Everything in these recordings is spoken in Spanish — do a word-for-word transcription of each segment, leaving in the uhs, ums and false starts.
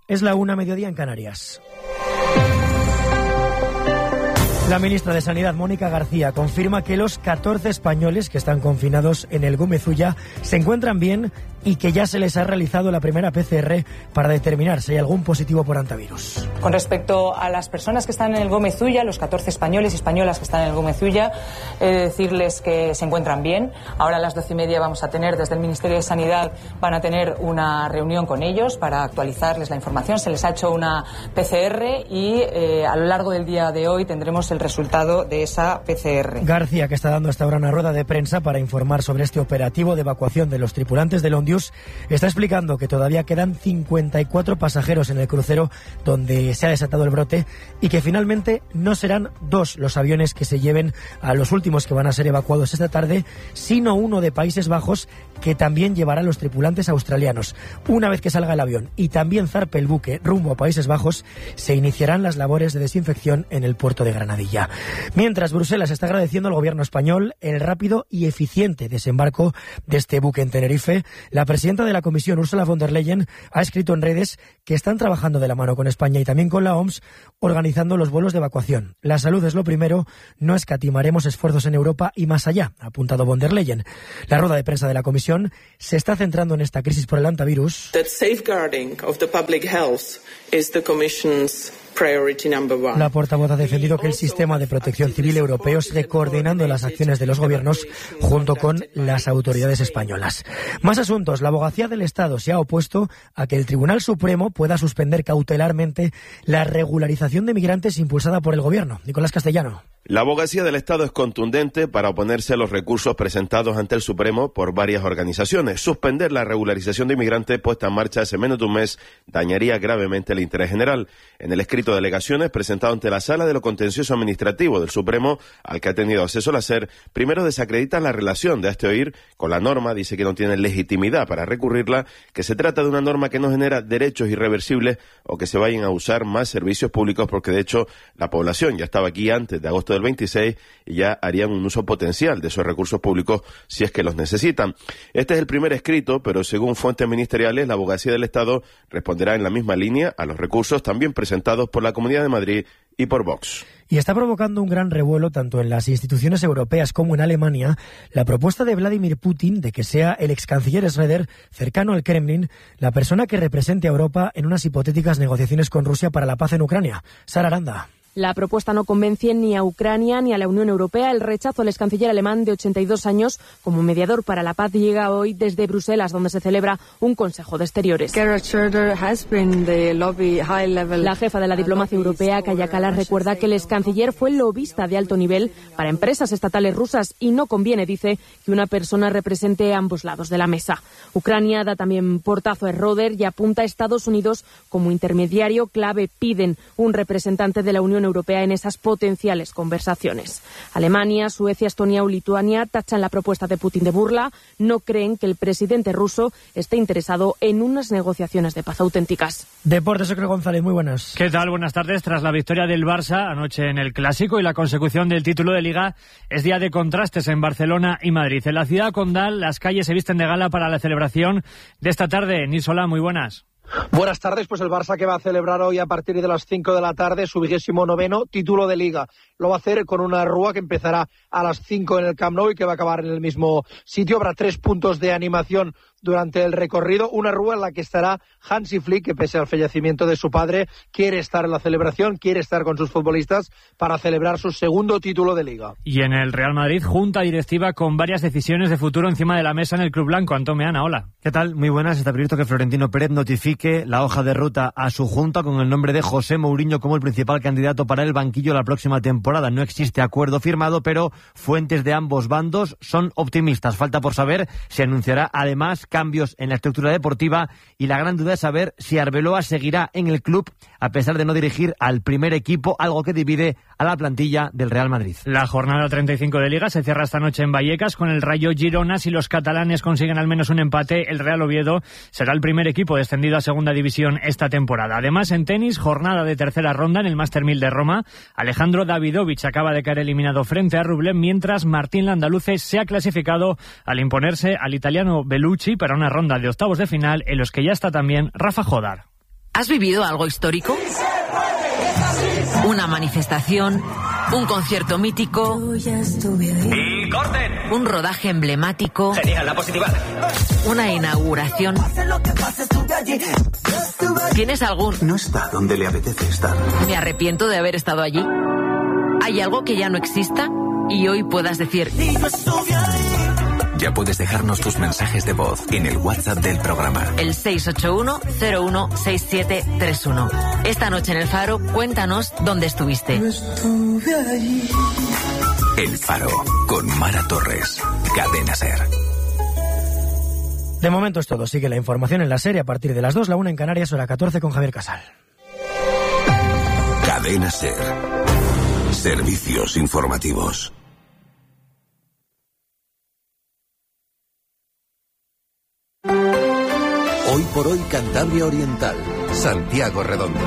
Es la una, mediodía en Canarias. La ministra de Sanidad, Mónica García, confirma que los catorce españoles que están confinados en el Gómez Ulla se encuentran bien y que ya se les ha realizado la primera P C R para determinar si hay algún positivo por hantavirus. Con respecto a las personas que están en el Gómez Ulla, los catorce españoles y españolas que están en el Gómez Ulla, he de decirles que se encuentran bien. Ahora a las doce y media vamos a tener, desde el Ministerio de Sanidad, van a tener una reunión con ellos para actualizarles la información. Se les ha hecho una P C R y eh, a lo largo del día de hoy tendremos el resultado de esa P C R. García, que está dando hasta ahora una rueda de prensa para informar sobre este operativo de evacuación de los tripulantes del Ondius, está explicando que todavía quedan cincuenta y cuatro pasajeros en el crucero donde se ha desatado el brote y que finalmente no serán dos los aviones que se lleven a los últimos que van a ser evacuados esta tarde, sino uno de Países Bajos que también llevará a los tripulantes australianos. Una vez que salga el avión y también zarpe el buque rumbo a Países Bajos, se iniciarán las labores de desinfección en el puerto de Granadilla. Mientras, Bruselas está agradeciendo al gobierno español el rápido y eficiente desembarco de este buque en Tenerife. La presidenta de la Comisión, Ursula von der Leyen, ha escrito en redes que están trabajando de la mano con España y también con la O M S organizando los vuelos de evacuación. La salud es lo primero, no escatimaremos esfuerzos en Europa y más allá, ha apuntado von der Leyen. La rueda de prensa de la Comisión se está centrando en esta crisis por el hantavirus. That safeguarding of the public health is the Commission's priority number one. La portavoz ha defendido que el sistema de protección civil europeo sigue coordinando las acciones de los gobiernos junto con las autoridades españolas. Más asuntos. La Abogacía del Estado se ha opuesto a que el Tribunal Supremo pueda suspender cautelarmente la regularización de migrantes impulsada por el gobierno. Nicolás Castellano. La Abogacía del Estado es contundente para oponerse a los recursos presentados ante el Supremo por varias organizaciones. Suspender la regularización de inmigrantes puesta en marcha hace menos de un mes dañaría gravemente el interés general. En el escrito de alegaciones presentado ante la Sala de lo Contencioso Administrativo del Supremo, al que ha tenido acceso la SER, primero desacreditan la relación de este oír con la norma, dice que no tiene legitimidad para recurrirla, que se trata de una norma que no genera derechos irreversibles o que se vayan a usar más servicios públicos, porque de hecho la población ya estaba aquí antes de agosto del veintiséis y ya harían un uso potencial de esos recursos públicos si es que los necesitan. Este es el primer escrito, pero según fuentes ministeriales, la Abogacía del Estado responderá en la misma línea a los recursos también presentados por la Comunidad de Madrid y por Vox. Y está provocando un gran revuelo tanto en las instituciones europeas como en Alemania la propuesta de Vladimir Putin de que sea el ex canciller Schröder, cercano al Kremlin, la persona que represente a Europa en unas hipotéticas negociaciones con Rusia para la paz en Ucrania. Sara Aranda. La propuesta no convence ni a Ucrania ni a la Unión Europea. El rechazo al ex canciller alemán de ochenta y dos años como mediador para la paz llega hoy desde Bruselas, donde se celebra un Consejo de Exteriores. La jefa de la diplomacia europea, Kaja Kallas, recuerda que el ex canciller fue lobista de alto nivel para empresas estatales rusas y no conviene, dice, que una persona represente ambos lados de la mesa. Ucrania da también portazo a Schröder y apunta a Estados Unidos como intermediario clave. Piden un representante de la Unión Europea en esas potenciales conversaciones. Alemania, Suecia, Estonia o Lituania tachan la propuesta de Putin de burla. No creen que el presidente ruso esté interesado en unas negociaciones de paz auténticas. Deportes, Ocre González, muy buenas. ¿Qué tal? Buenas tardes. Tras la victoria del Barça anoche en el Clásico y la consecución del título de Liga, es día de contrastes en Barcelona y Madrid. En la ciudad condal, las calles se visten de gala para la celebración de esta tarde. Nisola, muy buenas. Buenas tardes, pues el Barça que va a celebrar hoy a partir de las cinco de la tarde su vigésimo noveno título de Liga. Lo va a hacer con una rúa que empezará a las cinco en el Camp Nou y que va a acabar en el mismo sitio. Habrá tres puntos de animación durante el recorrido, una rúa en la que estará Hansi Flick, que pese al fallecimiento de su padre, quiere estar en la celebración, quiere estar con sus futbolistas para celebrar su segundo título de Liga. Y en el Real Madrid, junta directiva con varias decisiones de futuro encima de la mesa en el Club Blanco. Antón Meana, hola. ¿Qué tal? Muy buenas. Está previsto que Florentino Pérez notifique la hoja de ruta a su junta con el nombre de José Mourinho como el principal candidato para el banquillo la próxima temporada. No existe acuerdo firmado, pero fuentes de ambos bandos son optimistas. Falta por saber si anunciará además cambios en la estructura deportiva y la gran duda es saber si Arbeloa seguirá en el club a pesar de no dirigir al primer equipo, algo que divide a la plantilla del Real Madrid. La jornada treinta y cinco de Liga se cierra esta noche en Vallecas con el Rayo Girona. Si los catalanes consiguen al menos un empate, el Real Oviedo será el primer equipo descendido a segunda división esta temporada. Además, en tenis, jornada de tercera ronda en el Master mil de Roma. Alejandro Davidovich acaba de caer eliminado frente a Rublev, mientras Martín Landaluce se ha clasificado al imponerse al italiano Bellucci para una ronda de octavos de final en los que ya está también Rafa Jodar. ¿Has vivido algo histórico? Una manifestación, un concierto mítico, ¡y corten! un rodaje emblemático, Genial, la positividad. una inauguración. ¿Tienes algún? No está donde le apetece estar. Me arrepiento de haber estado allí. ¿Hay algo que ya no exista? Y hoy puedas decir... Ya puedes dejarnos tus mensajes de voz en el WhatsApp del programa. El seis ocho uno cero uno seis siete tres uno. Esta noche en El Faro, cuéntanos dónde estuviste. El Faro, con Mara Torres. Cadena SER. De momento es todo. Sigue la información en la serie a partir de las dos, la una en Canarias, hora catorce con Javier Casal. Cadena SER. Servicios informativos. Hoy por hoy Cantabria Oriental, Santiago Redondo.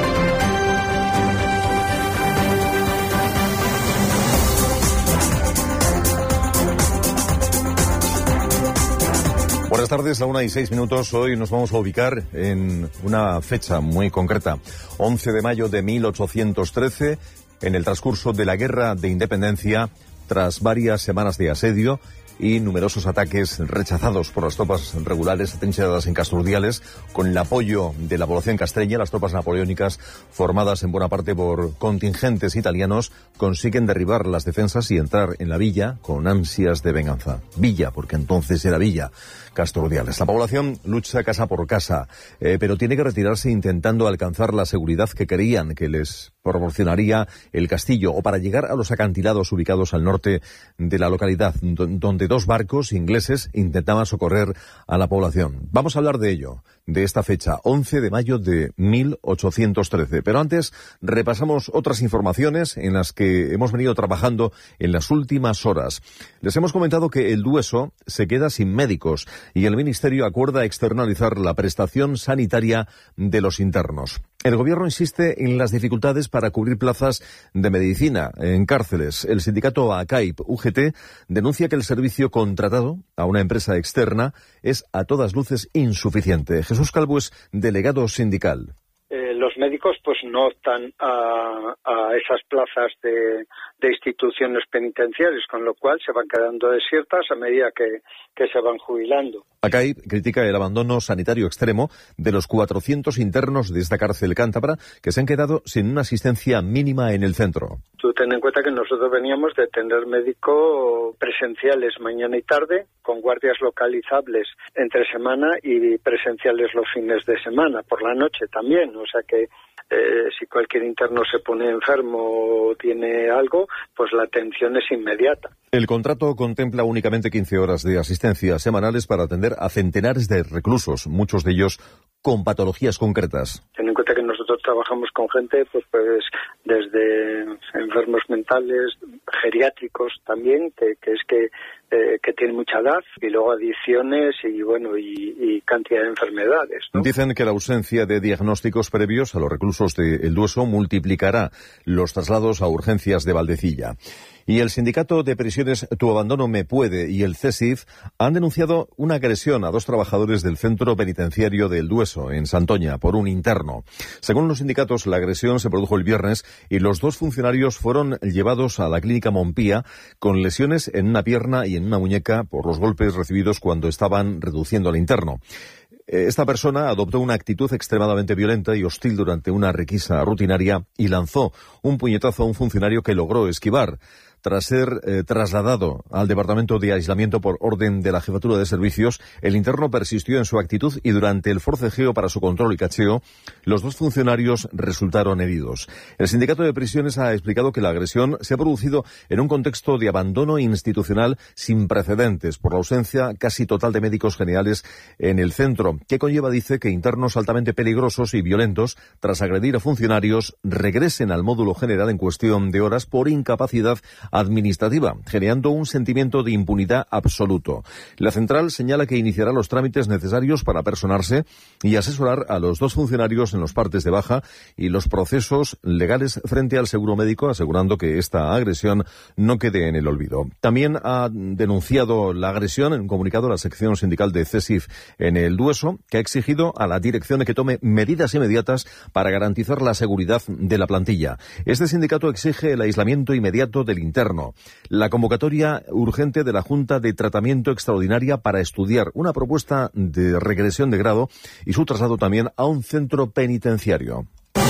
Buenas tardes, la una y seis minutos. Hoy nos vamos a ubicar en una fecha muy concreta, once de mayo de mil ochocientos trece, en el transcurso de la Guerra de Independencia, tras varias semanas de asedio y numerosos ataques rechazados por las tropas regulares atrincheradas en Casturdiales, con el apoyo de la población castreña. Las tropas napoleónicas, formadas en buena parte por contingentes italianos, consiguen derribar las defensas y entrar en la villa con ansias de venganza. Villa, porque entonces era villa, Casturdiales. La población lucha casa por casa, eh, pero tiene que retirarse intentando alcanzar la seguridad que creían que les proporcionaría el castillo, o para llegar a los acantilados ubicados al norte de la localidad, donde dos barcos ingleses intentaban socorrer a la población. Vamos a hablar de ello, de esta fecha, once de mayo de mil ochocientos trece. Pero antes repasamos otras informaciones en las que hemos venido trabajando en las últimas horas. Les hemos comentado que el Dueso se queda sin médicos y el Ministerio acuerda externalizar la prestación sanitaria de los internos. El Gobierno insiste en las dificultades para cubrir plazas de medicina en cárceles. El sindicato ACAIP U G T denuncia que el servicio contratado a una empresa externa es a todas luces insuficiente. Jesús Calvo es delegado sindical. Eh, los médicos pues no optan a, a esas plazas de, de instituciones penitenciarias, con lo cual se van quedando desiertas a medida que, que se van jubilando. ACAIP critica el abandono sanitario extremo de los cuatrocientos internos de esta cárcel cántabra que se han quedado sin una asistencia mínima en el centro. Tú ten en cuenta que nosotros veníamos de tener médicos presenciales mañana y tarde, con guardias localizables entre semana y presenciales los fines de semana, por la noche también. O sea que eh, si cualquier interno se pone enfermo o tiene algo, pues la atención es inmediata. El contrato contempla únicamente quince horas de asistencia semanales para atender a centenares de reclusos, muchos de ellos con patologías concretas. Ten en cuenta que nosotros trabajamos con gente pues, pues desde enfermos mentales, geriátricos también, que, que es que, eh, que tienen mucha edad, y luego adicciones y bueno y, y cantidad de enfermedades, ¿no? Dicen que la ausencia de diagnósticos previos a los reclusos de El Dueso multiplicará los traslados a urgencias de Valdecilla. Y el sindicato de prisiones Tu Abandono Me Puede y el CESIF han denunciado una agresión a dos trabajadores del centro penitenciario de El Dueso, en Santoña, por un interno. Según los sindicatos, la agresión se produjo el viernes y los dos funcionarios fueron llevados a la clínica Montpía con lesiones en una pierna y en una muñeca por los golpes recibidos cuando estaban reduciendo al interno. Esta persona adoptó una actitud extremadamente violenta y hostil durante una requisa rutinaria y lanzó un puñetazo a un funcionario que logró esquivar. Tras ser eh, trasladado al departamento de aislamiento por orden de la Jefatura de Servicios, el interno persistió en su actitud y durante el forcejeo para su control y cacheo, los dos funcionarios resultaron heridos. El sindicato de prisiones ha explicado que la agresión se ha producido en un contexto de abandono institucional sin precedentes por la ausencia casi total de médicos generales en el centro, que conlleva, dice, que internos altamente peligrosos y violentos, tras agredir a funcionarios, regresen al módulo general en cuestión de horas por incapacidad administrativa, generando un sentimiento de impunidad absoluto. La central señala que iniciará los trámites necesarios para personarse y asesorar a los dos funcionarios en los partes de baja y los procesos legales frente al seguro médico, asegurando que esta agresión no quede en el olvido. También ha denunciado la agresión en un comunicado la sección sindical de CESIF en el Dueso, que ha exigido a la dirección que tome medidas inmediatas para garantizar la seguridad de la plantilla. Este sindicato exige el aislamiento inmediato del interno, la convocatoria urgente de la Junta de Tratamiento Extraordinaria para estudiar una propuesta de regresión de grado y su traslado también a un centro penitenciario.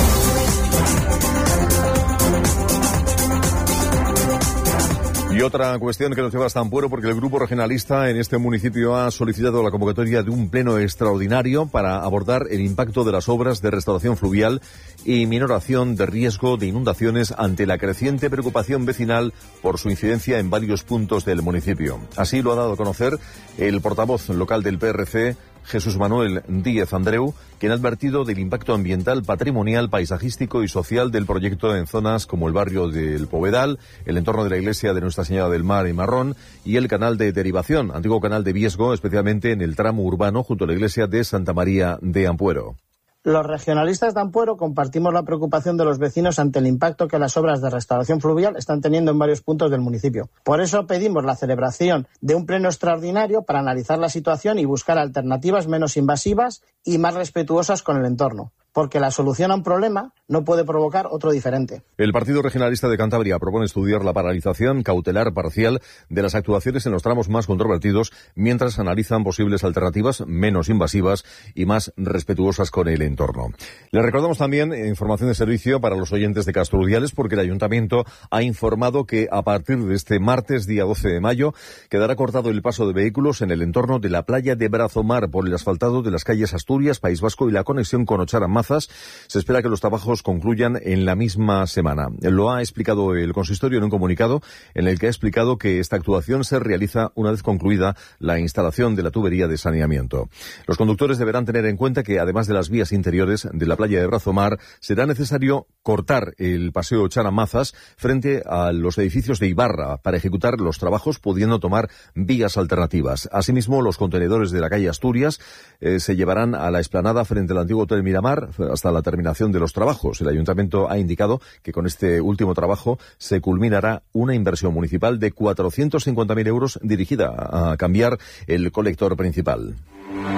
Y otra cuestión que nos lleva hasta Ampuero, porque el grupo regionalista en este municipio ha solicitado la convocatoria de un pleno extraordinario para abordar el impacto de las obras de restauración fluvial y minoración de riesgo de inundaciones ante la creciente preocupación vecinal por su incidencia en varios puntos del municipio. Así lo ha dado a conocer el portavoz local del P R C, Jesús Manuel Díez Andreu, quien ha advertido del impacto ambiental, patrimonial, paisajístico y social del proyecto en zonas como el barrio del Povedal, el entorno de la iglesia de Nuestra Señora del Mar y Marrón y el canal de derivación, antiguo canal de Viesgo, especialmente en el tramo urbano junto a la iglesia de Santa María de Ampuero. Los regionalistas de Ampuero compartimos la preocupación de los vecinos ante el impacto que las obras de restauración fluvial están teniendo en varios puntos del municipio. Por eso pedimos la celebración de un pleno extraordinario para analizar la situación y buscar alternativas menos invasivas y más respetuosas con el entorno, porque la solución a un problema no puede provocar otro diferente. El Partido Regionalista de Cantabria propone estudiar la paralización cautelar parcial de las actuaciones en los tramos más controvertidos mientras analizan posibles alternativas menos invasivas y más respetuosas con el entorno. Le recordamos también información de servicio para los oyentes de Castrudiales, porque el Ayuntamiento ha informado que a partir de este martes, día doce de mayo, quedará cortado el paso de vehículos en el entorno de la playa de Brazomar por el asfaltado de las calles Asturias, País Vasco y la conexión con Ocharamazas. Se espera que los trabajos concluyan en la misma semana. Lo ha explicado el consistorio en un comunicado en el que ha explicado que esta actuación se realiza una vez concluida la instalación de la tubería de saneamiento. Los conductores deberán tener en cuenta que además de las vías interiores de la playa de Brazomar, será necesario cortar el paseo Ocharamazas frente a los edificios de Ibarra para ejecutar los trabajos, pudiendo tomar vías alternativas. Asimismo, los contenedores de la calle Asturias eh, se llevarán a la explanada frente al antiguo Hotel Miramar hasta la terminación de los trabajos. El Ayuntamiento ha indicado que con este último trabajo se culminará una inversión municipal de cuatrocientos cincuenta mil euros dirigida a cambiar el colector principal.